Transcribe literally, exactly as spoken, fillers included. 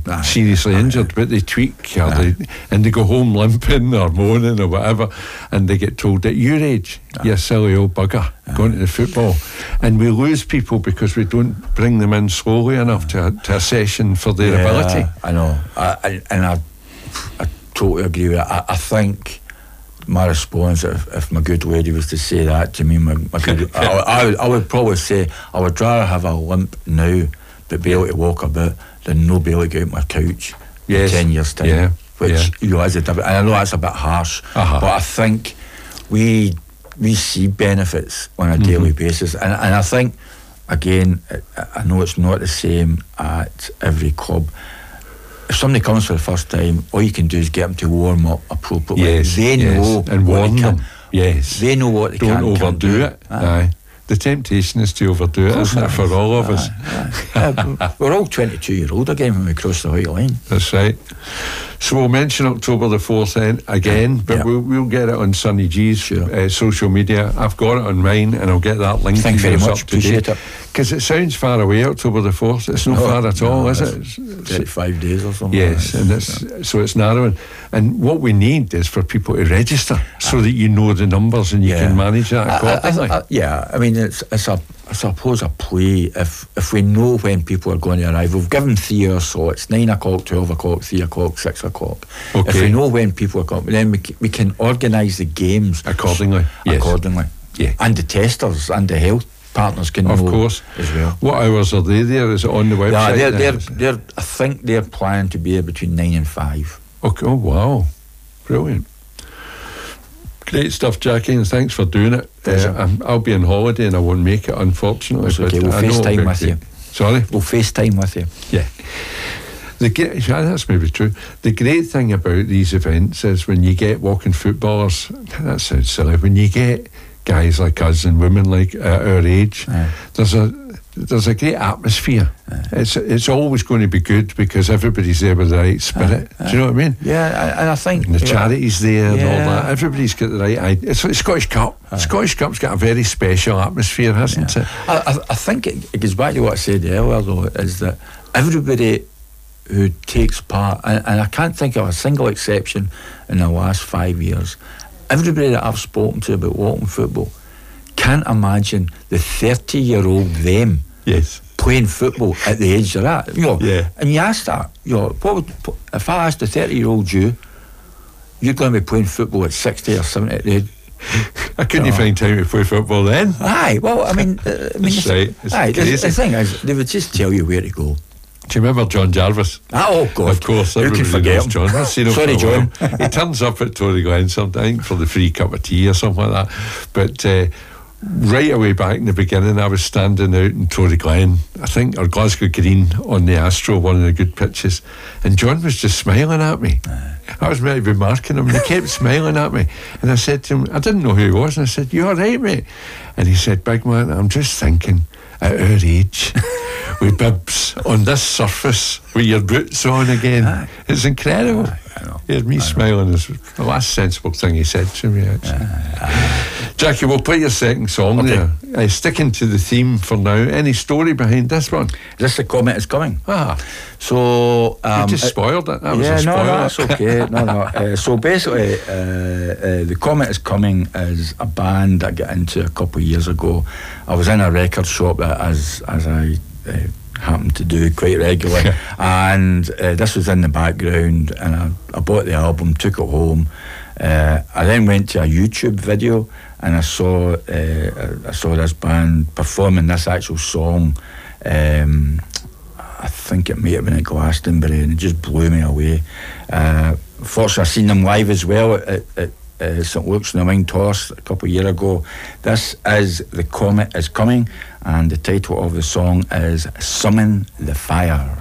aye, seriously aye, injured, but they tweak or they, and they go home limping or moaning or whatever, and they get told at your age, aye. you silly old bugger, aye. going to the football. And we lose people because we don't bring them in slowly enough to a, to a session for their yeah, ability. I know, I, I, and I, I totally agree with it. I, I think my response, if, if my good lady was to say that to me, my, my good, I, I, would, I would probably say I would rather have a limp now but be able to walk about than no be able to get out my couch yes. in ten years time, yeah. which yeah. you know is a different, and I know that's a bit harsh, uh-huh. but I think we we see benefits on a mm-hmm. daily basis, and, and I think again I, I know it's not the same at every club. If somebody comes for the first time, all you can do is get them to warm up appropriately. Yes, they yes. know and warn them. them. Yes, they know what they don't can, overdo can't do. it. Aye. Aye. The temptation is to overdo it, isn't it, for all of us? Aye, aye. uh, we're all twenty-two year old again when we cross the white line. That's right. So we'll mention October the fourth then again, but yep. we'll, we'll get it on Sonny G's sure. uh, social media. I've got it on mine, and I'll get that link. Thank you very much. Appreciate it. Because it sounds far away, October the fourth. It's not no, far at all, no, is it? It's, thirty-five days or something. Yes, like and it's yeah. so it's narrowing. And what we need is for people to register so uh, that you know the numbers and you yeah. can manage that accordingly. I, I, I, yeah, I mean it's it's a I suppose a play if if we know when people are going to arrive. We've given three hour slots: nine o'clock, twelve o'clock, three o'clock, six o'clock. Okay. If we know when people are coming, then we we can organise the games accordingly. Yes. Accordingly, yeah, and the testers and the health partners can of know course as well. What hours are they there? Is it on the website? Yeah, they're they're, they're I think they're planning to be there between nine and five. Okay. Oh wow, brilliant. Great stuff, Jackie, and thanks for doing it. Uh, I'll be on holiday and I won't make it, unfortunately. That's okay, we'll FaceTime with you. Sorry? We'll FaceTime with you. Yeah. The great, yeah, that's maybe true. The great thing about these events is when you get walking footballers, that sounds silly, when you get guys like us and women like uh, our age, yeah. there's a there's a great atmosphere. Uh, it's it's always going to be good because everybody's there with the right spirit. Uh, uh, Do you know what I mean? Yeah, and I think and the yeah, charity's there yeah. and all that. Everybody's got the right idea. It's like Scottish Cup. Uh, Scottish Cup's got a very special atmosphere, hasn't yeah. it? I, I think it, it goes back to what I said earlier, though, is that everybody who takes part, and, and I can't think of a single exception in the last five years, everybody that I've spoken to about walking football can't imagine the thirty-year-old them yes. playing football at the age they're at. You know, yeah. And you ask that, you know, what would, if I asked a thirty-year-old you, you're going to be playing football at sixty or seventy at the age. I couldn't you know. find time to play football then. Aye, well, I mean, uh, I mean, That's right. It's aye, the, crazy. the thing is, they would just tell you where to go. Do you remember John Jarvis? Ah, oh, God. Of course, who can forget him? John. I've seen him Sorry, John. He turns up at Tory Glen sometimes for the free cup of tea or something like that. But uh, right away back in the beginning, I was standing out in Tory Glen, I think, or Glasgow Green on the Astro, one of the good pitches, and John was just smiling at me. Uh, I was meant to be marking him, and he kept smiling at me. And I said to him, I didn't know who he was, and I said, "You all right, mate?" And he said, "Big man, I'm just thinking, at our age, with bibs on this surface with your boots on again, Aye. It's incredible." Aye, I know. He had me I smiling. Is the last sensible thing he said to me, actually. Aye. Jackie, we'll play your second song okay. there. Uh, sticking to the theme for now. Any story behind this one? This the comment is coming. Ah, so um, you just spoiled it. That was yeah, a spoiler. no, no, that's okay. no, no. Uh, so basically, uh, uh, the comment is coming is a band I got into a couple of years ago. I was in a record shop as as I. Uh, happened to do quite regularly and uh, this was in the background and I, I bought the album, took it home. uh, I then went to a YouTube video and I saw uh, I saw this band performing this actual song. um, I think it may have been at Glastonbury and it just blew me away. uh, fortunately I seen them live as well at, at Uh, St Luke's in the Wine Toss a couple of years ago. This is The Comet Is Coming and the title of the song is Summon the Fire.